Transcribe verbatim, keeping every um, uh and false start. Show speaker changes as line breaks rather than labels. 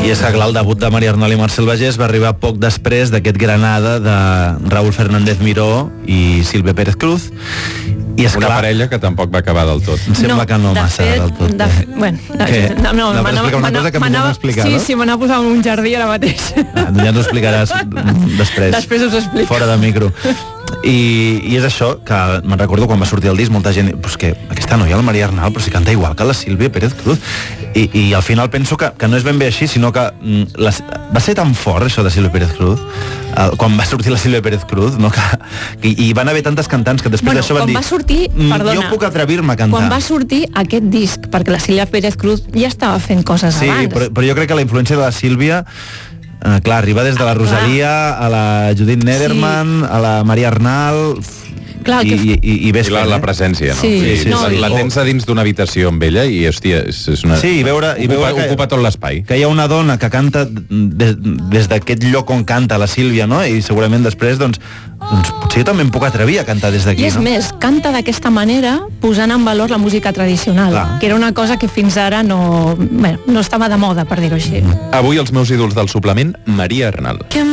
I és que clar, el debut de Maria Arnal i Marcel Bagés va arribar poc després d'aquest Granada de Raúl Fernández Miró i Sílvia Pérez Cruz. I és
una
clar,
parella que tampoc va acabar del tot.
em sembla
No,
que no
de
massa
fet,
del tot.
de
eh?
fet, bueno,
Què?
no, no,
No,
m'anava-
explicar una cosa que
m'anava-
m'anava a explicar,
sí,
no?
sí, m'anava a posar en un jardí ara mateix.
Ah, ja ens ho explicaràs després.
Després us ho explico.
Fora de micro. I, i és això, que me'n recordo quan va sortir el disc, molta gent, pues que aquesta noia, la Maria Arnal, però si canta igual que la Sílvia Pérez Cruz. I, i al final penso que, que no és ben bé així, sinó que mm, la, va ser tan fort això de Sílvia Pérez Cruz, eh, quan va sortir la Sílvia Pérez Cruz, no? que, que, i van haver tantes cantants que després
Bueno,
d'això van
quan
dir
va sortir,
"Mm,
perdona,
jo puc atrevir-me a cantar".
Quan va sortir aquest disc, perquè la Sílvia Pérez Cruz ja estava fent coses
Sí,
abans.
però, però jo crec que la influència de la Sílvia eh, clar, arriba des de la Rosalia a la Judith Nederman, a la Maria Arnal,
Clar,
i,
que-
i, i, i ves
I la,
fent,
la
eh?
presència, no?
Sí,
sí,
la,
sí.
la tens a dins d'una habitació amb ella i, hòstia, és, és una...
Sí, i veure- i
ocupa,
veure que-
ocupa tot l'espai.
que hi ha una dona que canta des, des d'aquest lloc on canta la Sílvia, no? I segurament després, doncs, doncs potser jo també em puc atrevir a cantar des d'aquí,
I és
no?
més, canta d'aquesta manera posant en valor la música tradicional,
Clar.
que era una cosa que fins ara no, bueno, no estava de moda, per dir-ho així.
Avui els meus ídols del suplement, Maria Arnal.
Que